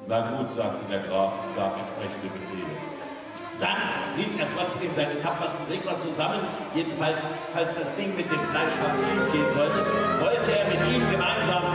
Na gut, sagte der Graf und gab entsprechende Befehle. Dann rief er trotzdem seine tapfersten Redner zusammen, jedenfalls, falls das Ding mit dem Fleischhappen schief gehen sollte, wollte er mit ihnen gemeinsam